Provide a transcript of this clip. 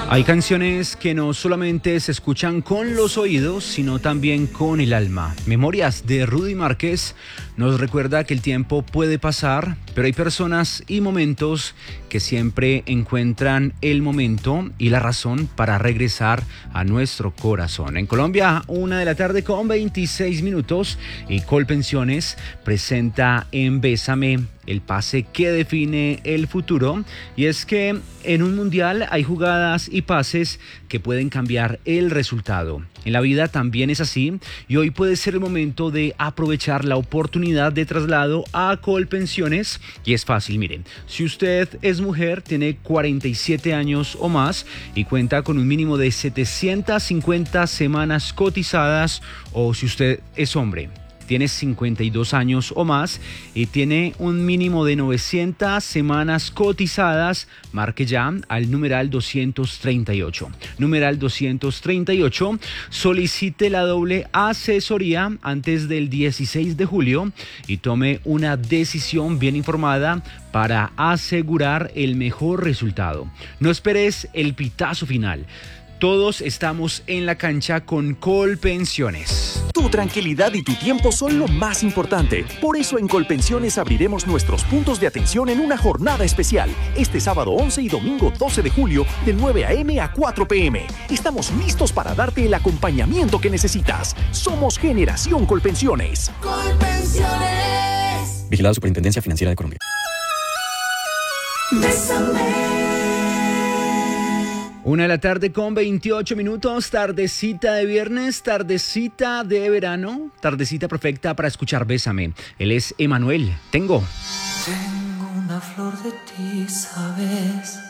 Hay canciones que no solamente se escuchan con los oídos, sino también con el alma. Memorias de Rudy Márquez nos recuerda que el tiempo puede pasar, pero hay personas y momentos que siempre encuentran el momento y la razón para regresar a nuestro corazón. En Colombia, 1:26 y Colpensiones presenta en Bésame el pase que define el futuro, y es que en un mundial hay jugadas y pases que pueden cambiar el resultado. En la vida también es así, y hoy puede ser el momento de aprovechar la oportunidad de traslado a Colpensiones, y es fácil, miren, si usted es mujer, tiene 47 años o más y cuenta con un mínimo de 750 semanas cotizadas, o si usted es hombre, tiene 52 años o más y tiene un mínimo de 900 semanas cotizadas, marque ya al numeral 238. Numeral 238, solicite la doble asesoría antes del 16 de julio y tome una decisión bien informada para asegurar el mejor resultado. No esperes el pitazo final. Todos estamos en la cancha con Colpensiones. Tu tranquilidad y tu tiempo son lo más importante. Por eso en Colpensiones abriremos nuestros puntos de atención en una jornada especial. Este sábado 11 y domingo 12 de julio, de 9 a.m. a 4 p.m. Estamos listos para darte el acompañamiento que necesitas. Somos Generación Colpensiones. Colpensiones. Vigilada Superintendencia Financiera de Colombia. Bésame. 1:28, tardecita de viernes, tardecita de verano, tardecita perfecta para escuchar Bésame. Él es Emanuel. Tengo una flor de ti, ¿sabes?